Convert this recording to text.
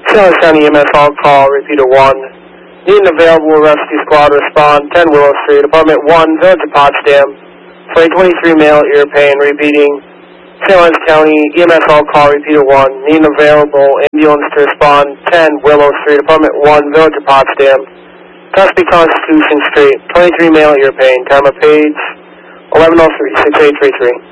St. Louis County EMS all call, repeater 1. Need an available rescue squad, respond 10 Willow Street, apartment 1, Village of Potsdam. For a 23 male ear pain, repeating. St. Louis County EMS all call, repeater 1. Need an available ambulance to respond 10 Willow Street, apartment 1, Village of Potsdam. Cusby Constitution Street, 23 male ear pain. Time of page 11:03, 6833.